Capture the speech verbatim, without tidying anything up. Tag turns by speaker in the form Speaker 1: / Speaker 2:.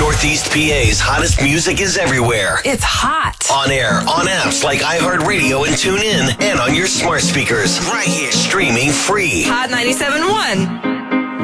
Speaker 1: Northeast P A's hottest music is everywhere.
Speaker 2: It's hot.
Speaker 1: On air, on apps like iHeartRadio and TuneIn, and on your smart speakers. Right here, streaming free.
Speaker 2: Hot ninety-seven point one.